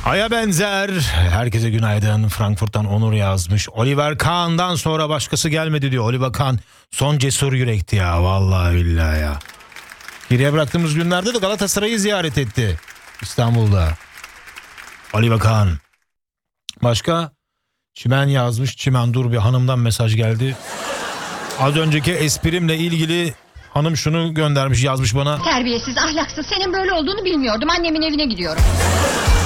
Aya benzer. Herkese günaydın. Frankfurt'tan Onur yazmış. Oliver Kahn'dan sonra başkası gelmedi diyor. Oliver Kahn son cesur yürekti ya. Vallahi billahi ya. Geriye bıraktığımız günlerde de Galatasaray'ı ziyaret etti. İstanbul'da. Oliver Kahn. Başka? Çimen yazmış. Çimen dur bir hanımdan mesaj geldi. Az önceki esprimle ilgili hanım şunu göndermiş, yazmış bana. Terbiyesiz, ahlaksız. Senin böyle olduğunu bilmiyordum. Annemin evine gidiyorum.